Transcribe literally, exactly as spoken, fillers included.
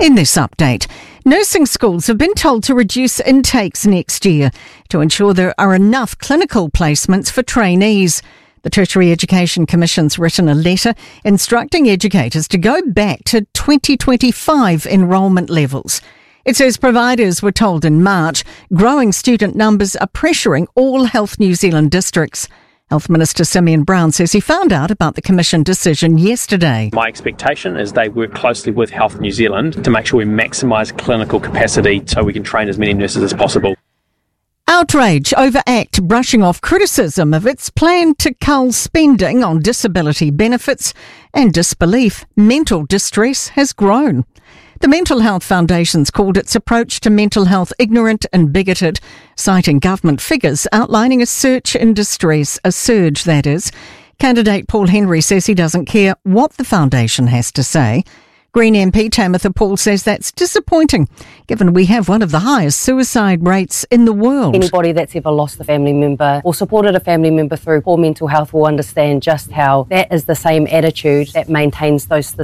In this update, nursing schools have been told to reduce intakes next year to ensure there are enough clinical placements for trainees. The Tertiary Education Commission's written a letter instructing educators to go back to twenty twenty-five enrolment levels. It says providers were told in March growing student numbers are pressuring all Health New Zealand districts. Health Minister Simeon Brown says he found out about the Commission decision yesterday. My expectation is they work closely with Health New Zealand to make sure we maximise clinical capacity so we can train as many nurses as possible. Outrage over ACT brushing off criticism of its plan to cull spending on disability benefits, and disbelief mental distress has grown. The Mental Health Foundation's called its approach to mental health ignorant and bigoted, citing government figures outlining a surge in distress, a surge that is. Candidate Paul Henry says he doesn't care what the foundation has to say. Green M P Tamitha Paul says that's disappointing, given we have one of the highest suicide rates in the world. Anybody that's ever lost a family member or supported a family member through poor mental health will understand just how that is the same attitude that maintains those